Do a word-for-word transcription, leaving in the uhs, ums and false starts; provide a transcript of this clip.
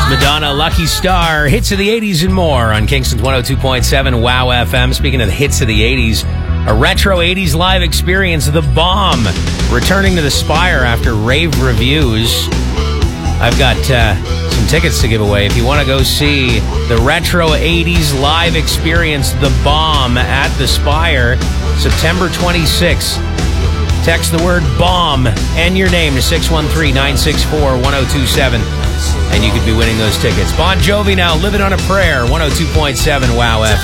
Madonna, Lucky Star, hits of the eighties and more on Kingston's one oh two point seven WOW F M. Speaking of the hits of the eighties, a retro eighties live experience, The Bomb, returning to the Spire after rave reviews. I've got uh, some tickets to give away. If you want to go see the retro eighties live experience, The Bomb, at the Spire, September twenty-sixth. Text the word BOMB and your name to six one three, nine six four, one oh two seven, and you could be winning those tickets. Bon Jovi now, Living on a Prayer, one oh two point seven WOW F M.